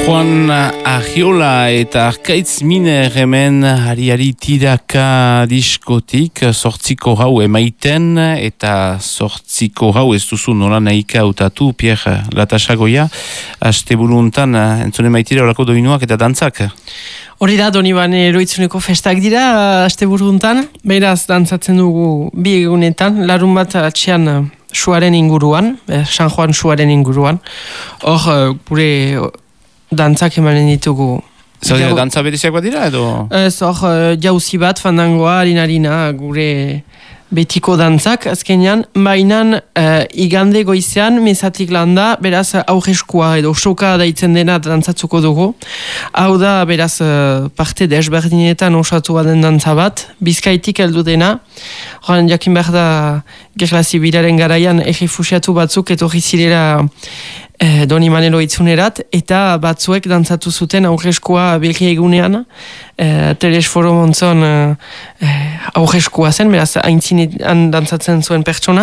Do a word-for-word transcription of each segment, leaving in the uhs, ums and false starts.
Juan Arriola eta Arkaitz Miner hemen hari-hari tiraka diskotik sortziko hau emaiten eta sortziko hau ez duzu nola nahika hautatu, Pierre Latasagoia, aste buruntan entzune maitira horako doinuak eta dantzak. Hori da, Donibane eroitzuneko festak dira, aste buruntan, beraz dantzatzen dugu bi egunetan, larun bat atxean suaren inguruan, eh, San Juan suaren inguruan, hor gure dantzak emanen ditugu. Zer dira, dantza bereziak bat dira edo? Ez, hor jauzi bat, fandangoa, harina gure betiko dantzak, azkenean, mainan uh, igande goizean, mezatik landa, beraz aurreskua edo soka daitzen dena dantzatzuko dugu. Hau da, beraz, uh, parte desberdinetan osatua den dantza bat, Bizkaitik heldu dena. Horan, jakin behar da, gerla zibilaren garaian, errefusiatu batzuk etorri zirela eh, Donibane eroitzunerat, eta batzuek dantzatu zuten aurreskua berri egunean, eh, Telesforo Montzon eh, aurreskua zen, beraz, aintzinean dantzatzen zuen pertsona,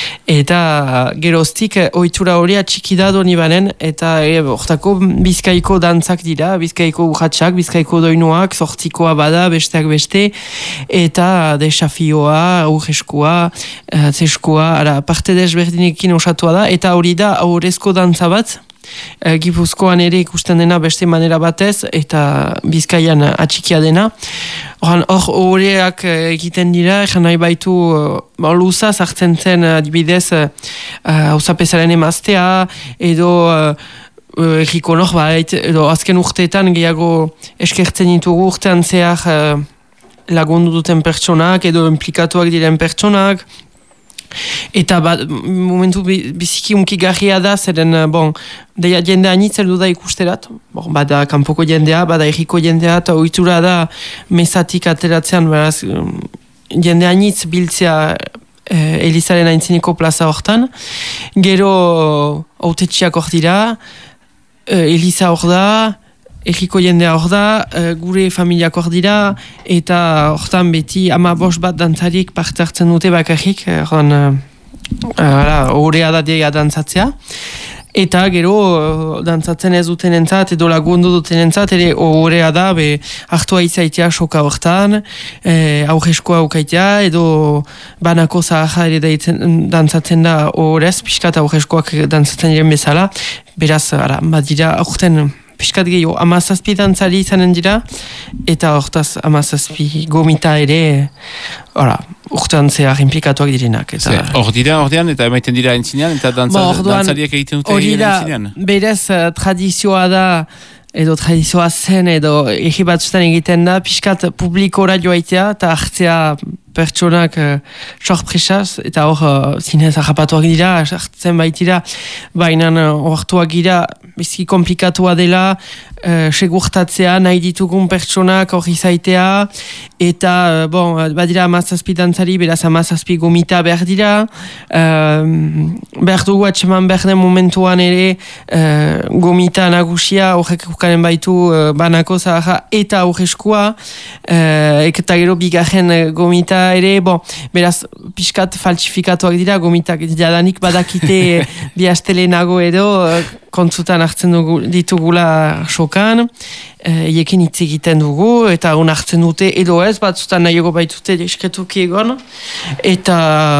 eta geroztik eh, ohitura hori atxiki da Donibanen, eta hortako eh, Bizkaiko dantzak dira, Bizkaiko urratxak, Bizkaiko doinuak, zortzikoa bada, besteak beste, eta desafioa, aurreskua, eh, zeskoa, ara, parte desberdinekin osatua da, eta hori da aurrezko dantza bat, e, Gipuzkoan ere ikusten dena beste manera batez, eta Bizkaian atxikia dena. Hor horreak egiten dira, egan nahi baitu uh, luza sartzen zen adibidez hausapezaren uh, emaztea, edo uh, erriko norbait, edo azken urteetan gehiago eskertzen ditugu urtean zehar uh, lagundu duten pertsonak, edo implikatuak diren pertsonak, eta bat, momentu biziki unkigarria da, zeren, bon, deia jende hainitz heldu da ikusterat, bon, bada kanpoko jendea, bada erriko jendea, eta ohitura da mezatik ateratzean, beraz, jende hainitz biltzea eh, Elizaren aintzineko plaza hortan, gero autetxiak hor dira, eh, Eliza hor da, erriko jendea hor da, gure familiak hor dira, eta hortan beti ama bost bat dantzarik parte hartzen dute bakarrik, horrea da deia dantzatzea. Eta gero dantzatzen ez duten entzat, edo lagundu duten entzat, ere horrea da, be, hartua izaitea soka hortan, e, aurreskoa aukaitea, edo banako zaharra ere daitzen, dantzatzen da horrez, pixkat aurreskoak dantzatzen diren bezala, beraz, ara, badira, aurten, piskat gehiago, amazazpi dantzari izanen dira, eta hortaz amazazpi gomita ere, ora, urtean zehar implikatuak direnak. Hor dira, ordean, eta emaiten dira entzinean, eta dantza, ba, dantzariak egiten dute entzinean? Berez, uh, tradizioa da, edo tradizioa zen, edo egi batzutan egiten da, piskat publikora joaitea, eta hartzea pertsonak uh, sorpresaz, eta hor uh, zinez harrapatuak dira, hartzen baitira, baina hortuak uh, gira, bizki komplikatua dela, uh, segurtatzea, nahi ditugun pertsonak hor izaitea, eta, uh, bon, badira amazazpi dantzari, beraz amazazpi gomita behar dira, uh, behar dugu atseman behar den momentuan ere, uh, gomita nagusia, horrek ukanen baitu uh, banako zaharra, eta aurreskua, uh, eta gero bigarren uh, gomita ere, bon, beraz, pixkat falsifikatuak dira, gomitak jadanik badakite bi astelenago edo, kontzutan hartzen dugu, ditugula sokan, eiekin hitz egiten dugu, eta hon hartzen dute edo ez, batzutan nahiago baitute deskretuki egon, eta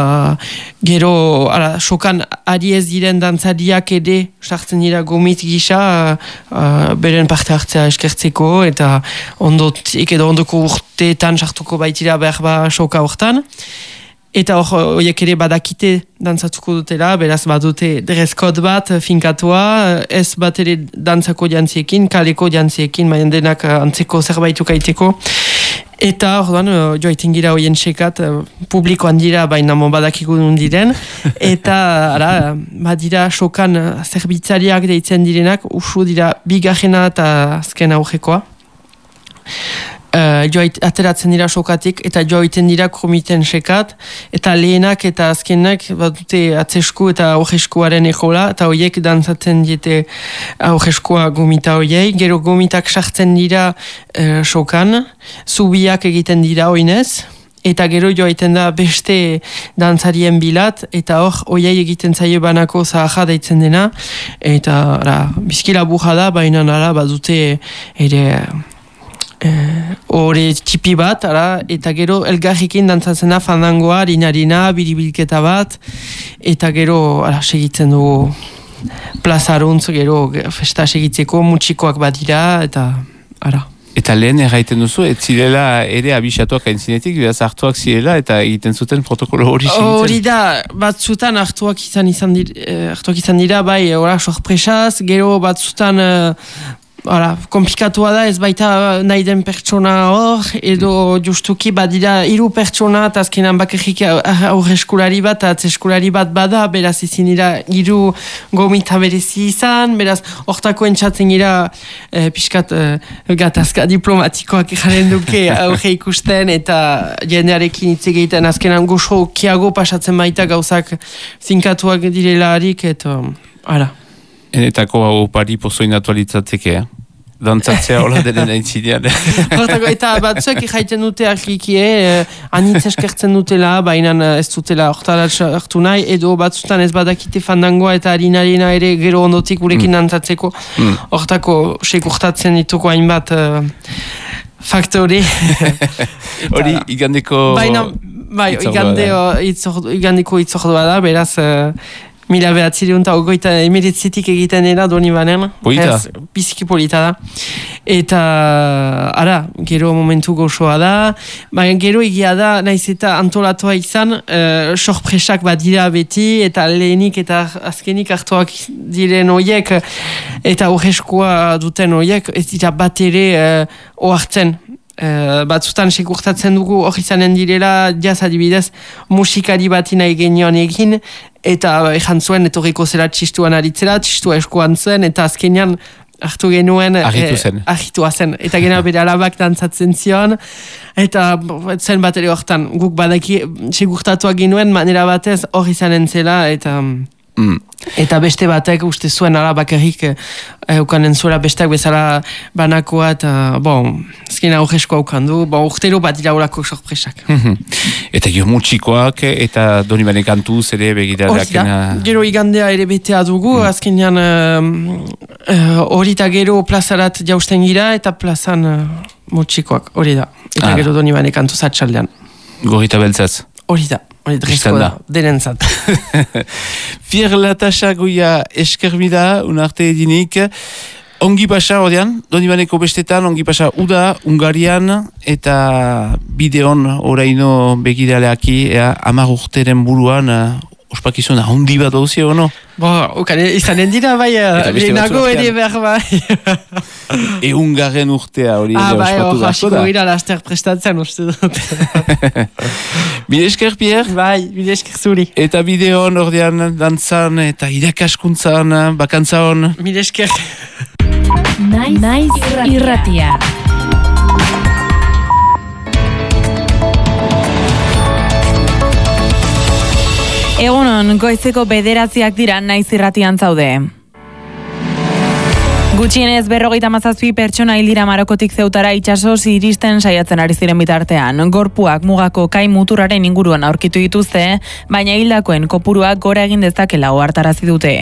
gero, ara, sokan ari ez diren dantzariak ere sartzen dira gomit gisa, uh, beren parte hartzea eskertzeko, eta ondotik edo ondoko urteetan sartuko baitira behar ba soka hortan. Eta hor, horiek ere badakite dantzatuko dutela, beraz badute dreskot bat finkatua, ez bat ere dantzako jantziekin, kaleko jantziekin, maien denak antzeko zerbaitu kaiteko. Eta hor joaiten gira hoien sekat, publikoan dira, baina mon badakiko duen diren. Eta, ara, badira sokan zerbitzariak deitzen direnak, usu dira bigarrena eta azken aurrekoa. Uh, joait, ateratzen dira sokatik, eta joaiten dira komiten sekat, eta lehenak eta azkenak badute atzesku eta aurreskuaren ejola, eta horiek dantzatzen diete aurreskua gomita horiei, gero gomitak sartzen dira uh, sokan, zubiak egiten dira oinez, eta gero joaiten da beste dantzarien bilat, eta hor, oiai egiten zaio banako zahaja deitzen dena, eta ara, bizkila buja da, baina ara, badute ere hori e, txipi bat, ara, eta gero elgarrikin dantzatzen da fandangoa, harina-harina, biribilketa bat, eta gero ara, segitzen dugu plazaruntz, gero festa segitzeko mutxikoak badira, eta ara. Eta lehen erraiten duzu, ez zirela ere abisatuak aintzinetik, beraz hartuak zirela eta egiten zuten protokolo hori segitzen? Hori da, batzutan hartuak izan, izan, dira, hartuak izan dira, bai, ora, sorpresaz, gero batzutan Hala, komplikatua da, ez baita nahi den pertsona hor, edo justuki badira hiru pertsona, eta azkenan bakarrik aurre eskulari bat, atze eskulari bat bada, beraz izin dira hiru gomita berezi izan, beraz hortako entzatzen gira eh, pixkat eh, gatazka diplomatikoak jaren duke aurre ikusten, eta jendearekin hitz egiten azkenan goxo kiago pasatzen baita gauzak zinkatuak direlarik, eta hala. Enetako hau pari pozoin atualitzateke, eh? Dantzatzea hola denen aintzinean. Hortako, eta batzuek jaiten dute argiki, eh, anitz eskertzen dutela, baina ez dutela hortara hartu nahi, edo batzutan ez badakite fandangoa eta harinarena ere gero ondotik gurekin mm. dantzatzeko. Hortako, mm. sekurtatzen dituko hainbat uh, faktore. Hori, igandeko... Baina, bai, igandeko itzordua da, beraz... Uh, Mila behatzire unta ogoita emeretzitik egiten dena doni banen. Polita? Biziki polita da. Eta, ara, gero momentu gozoa da. Baina gero egia da, naiz eta antolatua izan, uh, sorpresak bat dira beti, eta lehenik eta azkenik hartuak diren oiek, eta horrezkoa duten oiek, ez dira bat ere uh, oartzen. Uh, batzutan sekurtatzen dugu hori izanen direla, jaz adibidez musikari batina egenion egin, eta ezan zuen etorriko zela txistuan aritzera, txistua eskoan zuen, eta azkenean hartu genuen argitu zen. Eh, argitua zen. Eta gena bere alabak dantzatzen zion, eta zen bat ere hortan guk badaki segurtatuak genuen manera batez hori izanen zela, eta... Mm. Eta beste batek uste zuen ala bakarrik eukanen zuela besteak bezala banakoa, eta bon, ezkena horrezko aukandu, bon, urtero bat dira horako sorpresak. Eta gero mutxikoak eta doni bane kantuz ere begirarak. Gero igandea ere betea dugu, mm. azkenean hori uh, eta gero plazarat jausten gira, eta plazan uh, mutxikoak, hori da. Eta ah. Gero doni bane kantuz atxaldean. Gorita beltzaz. Hori da. Hori drezko da, denentzat. Fier Latasa goia eskerbida, unarte edinik. Ongi pasa ordean, Donibaneko bestetan, ongi pasa uda, Ungarian, eta bideon oraino begiraleaki, ea, amar urteren buruan, ospakizuna, hondi bat dauzio, no? Bo, ukan, izanen dira, bai, lehenago ere behar, bai. Eun garren urtea hori ah, ere bai, ospatu da. Ah, bai, hasiko gira laster prestatzen, uste dut. Bide esker, Pierre? Bai, bide esker zuri. Eta bideon ordean, dantzan, eta irakaskuntzan, bakantza hon. Bide esker. Naiz, Naiz irratia. Egunon, goizeko bederatziak dira Naiz irratian zaude. Gutxienez berrogeita hamazazpi pertsona hil dira Marokotik Zeutara itsasoz iristen saiatzen ari ziren bitartean. Gorpuak mugako kai muturraren inguruan aurkitu dituzte, baina hildakoen kopuruak gora egin dezakela ohartarazi dute.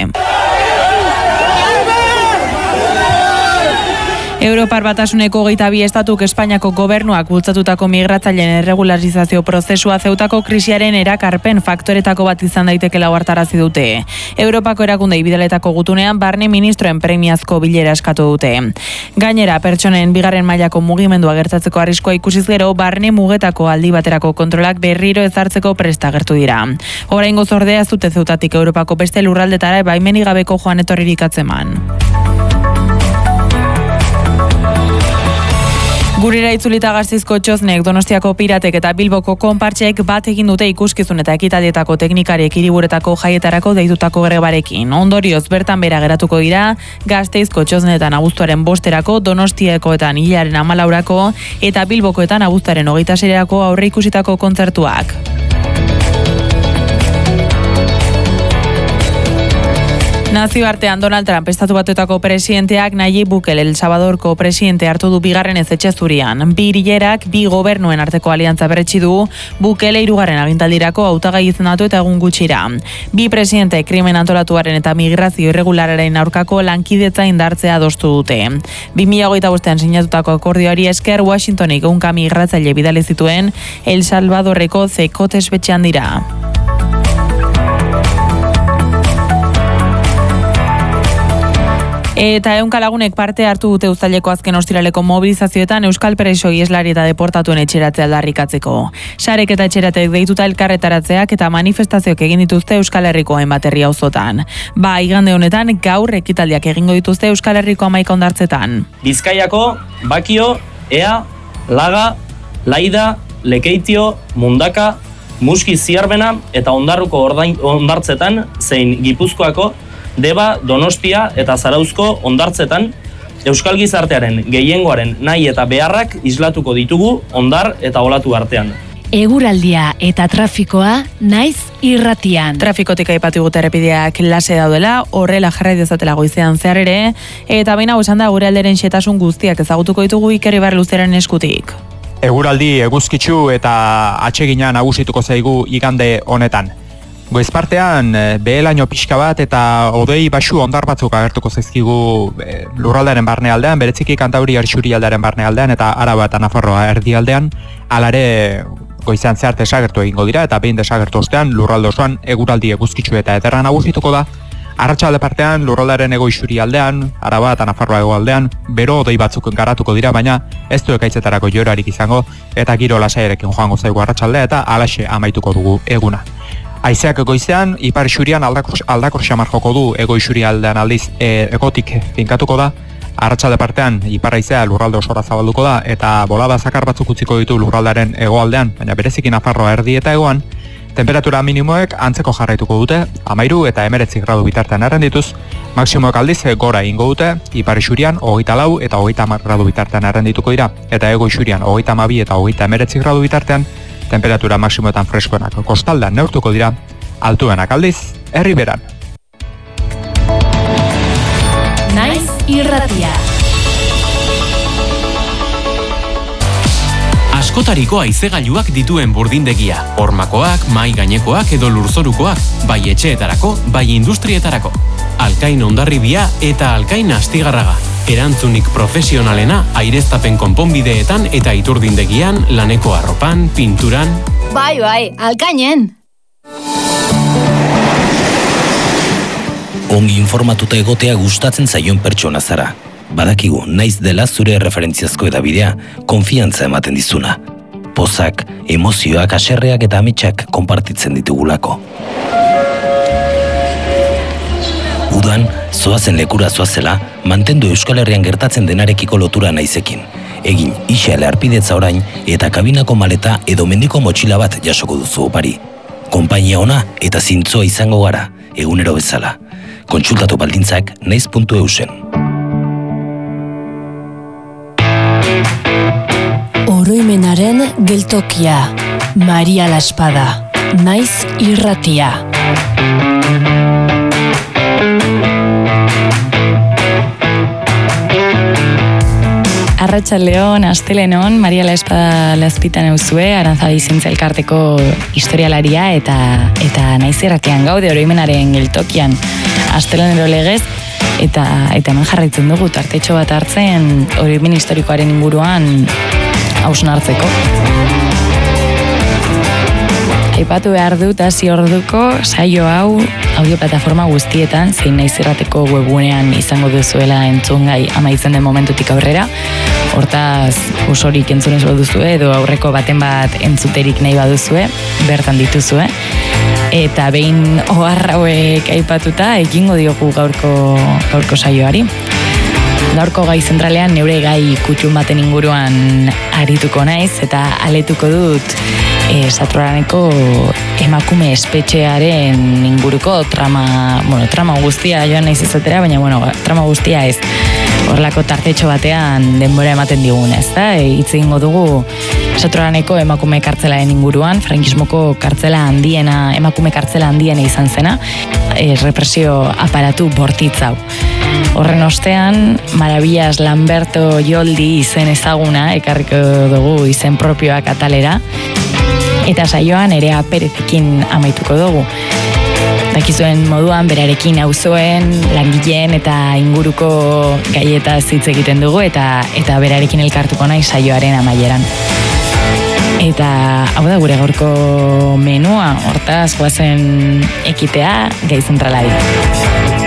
Europar Batasuneko hogeita bi estatuk Espainiako gobernuak bultzatutako migratzaileen erregularizazio prozesua Zeutako krisiaren erakarpen faktoretako bat izan daitekela ohartarazi dute. Europako erakundei bidaletako gutunean barne ministroen premiazko bilera eskatu dute. Gainera, pertsonen bigarren mailako mugimendua gertatzeko arriskoa ikusiz gero, barne mugetako aldi baterako kontrolak berriro ezartzeko presta agertu dira. Oraingoz ordea ez dute Zeutatik Europako beste lurraldetara baimenik gabeko joan etorririk atzeman. Gurira itzulita Garzizko txoznek, Donostiako piratek eta Bilboko konpartxek bat egin dute ikuskizun eta ekitaldietako teknikariek hiriburetako jaietarako deitutako grebarekin. Ondorioz bertan bera geratuko dira, Gasteizko txoznetan abuztuaren bosterako, Donostiekoetan hilaren amalaurako eta Bilbokoetan abuztuaren hogeita seirako aurre ikusitako kontzertuak. Nazioartean Donald Trump estatu batuetako presidenteak Nayib Bukele El Salvadorko presidente hartu du bigarren ezetxe zurian. Bi hilerak bi gobernuen arteko aliantza berretsi du Bukele hirugarren agintaldirako hautagai izendatu eta egun gutxira. Bi presidente krimen antolatuaren eta migrazio irregulararen aurkako lankidetza indartzea adostu dute. bi mila hogeita bostean sinatutako akordioari esker Washingtonik ehunka migratzaile bidali zituen El Salvadorreko Zekot espetxean dira. Eta ehunka lagunek parte hartu dute uztaileko azken ostiraleko mobilizazioetan Euskal preso ieslari eta deportatuen etxeratzea aldarrikatzeko. Sarek eta etxeratek deituta elkarretaratzeak eta manifestazioak egin dituzte Euskal Herriko hainbat herri auzotan. Ba, igande honetan gaur ekitaldiak egingo dituzte Euskal Herriko hamaika hondartzetan. Bizkaiako, Bakio, Ea, Laga, Laida, Lekeitio, Mundaka, Muski Ziarbena eta Ondarruko hondartzetan zein Gipuzkoako Deba, Donostia eta Zarauzko hondartzetan euskal gizartearen gehiengoaren nahi eta beharrak islatuko ditugu hondar eta olatu artean. Eguraldia eta trafikoa naiz irratian. Trafikotik aipatu gute errepideak lase daudela, horrela jarrai dezatela goizean zehar ere, eta baina esan da gure alderen xetasun guztiak ezagutuko ditugu Iker Ibar Luzeren eskutik. Eguraldi eguzkitsu eta atsegina nagusituko zaigu igande honetan. Goizpartean behelaino pixka bat eta odei baxu ondar batzuk agertuko zaizkigu e, lurraldearen barnealdean, bereziki Kantauri Arxurialdearen barnealdean eta Araba eta Nafarroa erdialdean, alare goizean zehar desagertu egingo dira eta behin desagertu ostean lurralde osoan eguraldi eguzkitsu eta ederra nagusituko da. Arratsalde partean lurraldearen hego isurialdean, Araba eta Nafarroa hegoaldean, bero odei batzuk garatuko dira, baina ez du ekaitzetarako joerarik izango eta giro lasaiarekin joango zaigu arratsaldea eta halaxe amaituko dugu eguna. Haizeak goizean, ipar isurian aldakor, aldakor xamar joko du, ego isurialdean aldiz e, egotik finkatuko da. Arratsalde partean, ipar haizea lurralde osora zabalduko da, eta bolada zakar batzuk utziko ditu lurraldearen hegoaldean, baina bereziki Nafarroa erdi eta hegoan. Temperatura minimoek antzeko jarraituko dute, amairu eta emeretzi gradu bitartean errendituz, maksimoek aldiz gora ingo dute, ipar isurian hogeita lau eta hogeita hamar gradu bitartean errendituko dira, eta ego isurian hogeita hamabi eta hogeita emeretzi gradu bitartean, temperatura maksimoetan freskoenak kostaldan neurtuko dira, altuenak aldiz, herriberan. Naiz irratia. Askotariko haizegailuak dituen burdindegia, hormakoak, mai gainekoak edo lurzorukoak, bai etxeetarako, bai industrietarako. Alkain Hondarribia eta Alkain Astigarraga. Erantzunik profesionalena aireztapen konponbideetan eta iturdindegian, laneko arropan, pinturan. Bai, bai, Alkainen! Ongi informatuta egotea gustatzen zaion pertsona zara. Badakigu naiz dela zure referentziazko edabidea, konfiantza ematen dizuna. Pozak, emozioak, haserreak eta ametsak konpartitzen ditugulako. Udan, zoazen lekura zoazela, mantendu Euskal Herrian gertatzen denarekiko lotura naizekin. Egin isale arpidetza orain eta kabinako maleta edo mendiko motxila bat jasoko duzu opari. Konpainia ona eta zintzoa izango gara, egunero bezala. Kontsultatu baldintzak naiz puntu eusen. Oroimenaren geltokia. Maria Laspada. Naiz irratia. Arratsaldeon, astelenon, Maria Laspada Lazpitan euzue, Aranzabi Zintzelkarteko historialaria eta eta naiz irratian gaude oroimenaren geltokian astelonero legez eta eta hemen jarraitzen dugu tartetxo bat hartzen oroimen historikoaren inguruan hausnartzeko. Aipatu behar dut hasi orduko saio hau audio plataforma guztietan zein naiz irrateko webgunean izango duzuela entzungai amaitzen den momentutik aurrera. Hortaz, osorik entzunez baduzue edo aurreko baten bat entzuterik nahi baduzue, bertan dituzue. Eta behin ohar hauek aipatuta ekingo diogu gaurko gaurko saioari. Gaurko gai zentralean neure gai kutxun baten inguruan arituko naiz eta aletuko dut e, Satrolaneko emakume espetxearen inguruko trama, bueno, trama guztia joan naiz izatera, baina bueno, trama guztia ez. Horlako tartetxo batean denbora ematen digun, ez da? Hitz egingo dugu Sotrolaneko emakume kartzelaren inguruan, frankismoko kartzela handiena, emakume kartzela handiena izan zena, e, represio aparatu bortitzau. Horren ostean, Maravillas Lamberto Joldi izen ezaguna, ekarriko dugu izen propioak atalera, eta saioan ere Perezekin amaituko dugu. Dakizuen moduan, berarekin auzoen, langileen eta inguruko gaietaz hitz egiten dugu, eta eta berarekin elkartuko nahi saioaren amaieran. Eta hau da gure gaurko menua, hortaz goazen ekitea gai zentralari.